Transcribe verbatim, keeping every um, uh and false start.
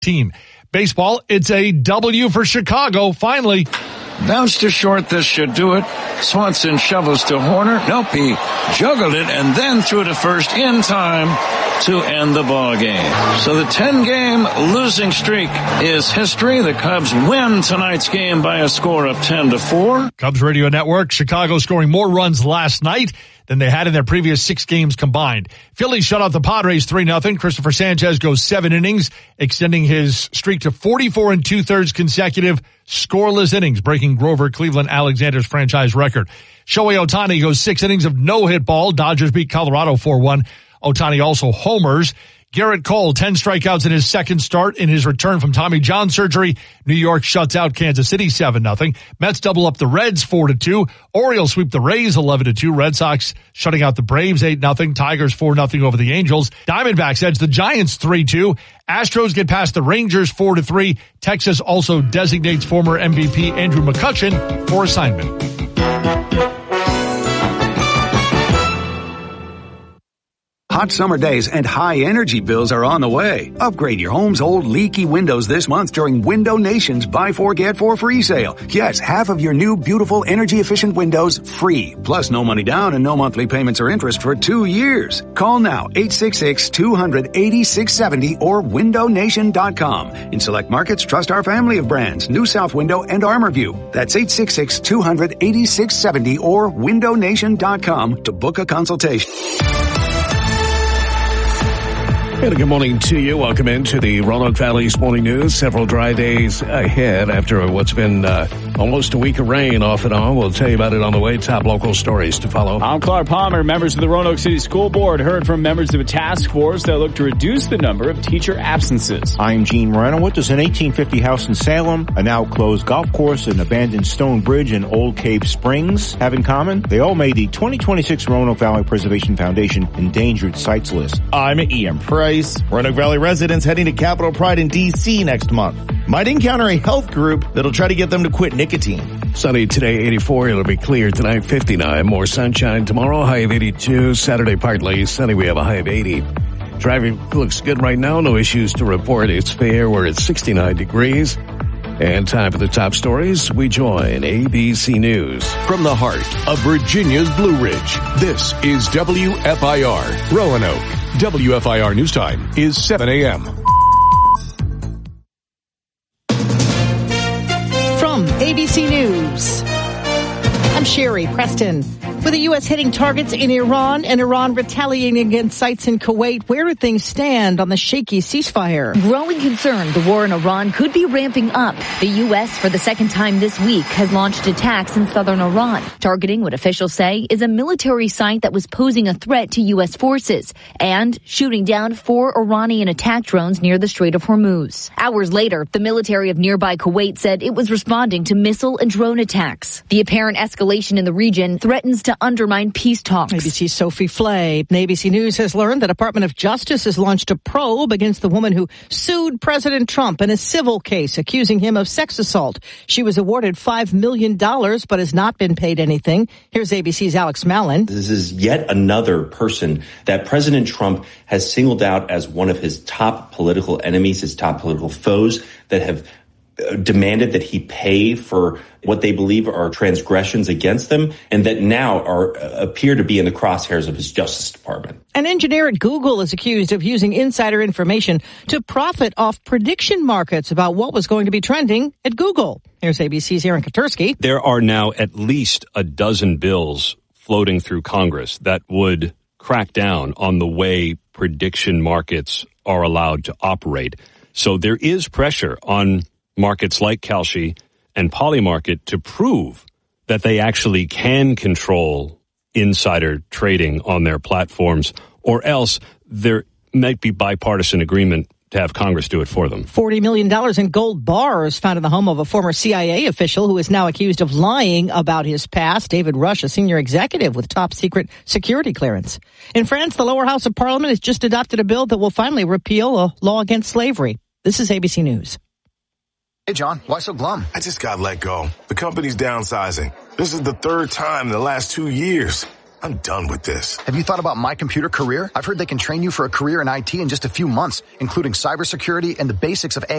team. Baseball, it's a W for Chicago, finally. Bounced to short, this should do it. Swanson shovels to Horner. Nope, he juggled it and then threw to first in time to end the ball game. So the ten-game losing streak is history. The Cubs win tonight's game by a score of ten to four. Cubs Radio Network, Chicago scoring more runs last night than they had in their previous six games combined. Phillies shut out the Padres three nothing. Christopher Sanchez goes seven innings, extending his streak to forty-four and two-thirds consecutive scoreless innings, breaking Grover Cleveland Alexander's franchise record. Shohei Ohtani goes six innings of no-hit ball. Dodgers beat Colorado four one. Ohtani also homers. Garrett Cole, ten strikeouts in his second start in his return from Tommy John surgery. New York shuts out Kansas City seven nothing. Mets double up the Reds four to two. Orioles sweep the Rays eleven to two. Red Sox shutting out the Braves eight nothing. Tigers four nothing over the Angels. Diamondbacks edge the Giants three two. Astros get past the Rangers four to three. Texas also designates former M V P Andrew McCutchen for assignment. Hot summer days and high energy bills are on the way. Upgrade your home's old leaky windows this month during Window Nation's Buy Four Get Four free sale. Yes, half of your new beautiful energy efficient windows free. Plus no money down and no monthly payments or interest for two years. Call now eight six six, two hundred, eighty-six seventy or window nation dot com. In select markets, trust our family of brands, New South Window and ArmorView. That's eight six six, two hundred, eighty-six seventy or window nation dot com to book a consultation. And good morning to you. Welcome into the Roanoke Valley's Morning News. Several dry days ahead after what's been uh, almost a week of rain off and on. We'll tell you about it on the way. Top local stories to follow. I'm Clark Palmer. Members of the Roanoke City School Board heard from members of a task force that look to reduce the number of teacher absences. I'm Gene Moreno. What does an eighteen fifty house in Salem, a now closed golf course, an abandoned stone bridge, and Old Cave Springs have in common? They all made the twenty twenty-six Roanoke Valley Preservation Foundation Endangered Sites list. I'm Ian Price. Roanoke Valley residents heading to Capitol Pride in D C next month might encounter a health group that'll try to get them to quit nicotine. Sunny today, eighty-four. It'll be clear tonight, fifty-nine. More sunshine tomorrow, high of eighty-two. Saturday, partly sunny. We have a high of eighty. Driving looks good right now. No issues to report. It's fair. We're at sixty-nine degrees. And time for the top stories. We join A B C News. From the heart of Virginia's Blue Ridge, this is W F I R, Roanoke. W F I R News Time is seven a.m. From A B C News, I'm Sherry Preston. With the U S hitting targets in Iran and Iran retaliating against sites in Kuwait, where do things stand on the shaky ceasefire? Growing concern the war in Iran could be ramping up. The U S, for the second time this week, has launched attacks in southern Iran, targeting what officials say is a military site that was posing a threat to U S forces, and shooting down four Iranian attack drones near the Strait of Hormuz. Hours later, the military of nearby Kuwait said it was responding to missile and drone attacks. The apparent escalation in the region threatens to to undermine peace talks. A B C's Sophie Flay. A B C News has learned the Department of Justice has launched a probe against the woman who sued President Trump in a civil case accusing him of sex assault. She was awarded five million dollars but has not been paid anything. Here's A B C's Alex Mallon. This is yet another person that President Trump has singled out as one of his top political enemies, his top political foes that have demanded that he pay for what they believe are transgressions against them, and that now are uh, appear to be in the crosshairs of his Justice Department. An engineer at Google is accused of using insider information to profit off prediction markets about what was going to be trending at Google. Here's A B C's Aaron Katursky. There are now at least a dozen bills floating through Congress that would crack down on the way prediction markets are allowed to operate. So there is pressure on markets like Kalshi and Polymarket to prove that they actually can control insider trading on their platforms, or else there might be bipartisan agreement to have Congress do it for them. forty million dollars in gold bars found in the home of a former C I A official who is now accused of lying about his past. David Rush, a senior executive with top secret security clearance. In France, the lower house of parliament has just adopted a bill that will finally repeal a law against slavery. This is A B C News. Hey, John, why so glum? I just got let go. The company's downsizing. This is the third time in the last two years. I'm done with this. Have you thought about My Computer Career? I've heard they can train you for a career in I T in just a few months, including cybersecurity and the basics of A I.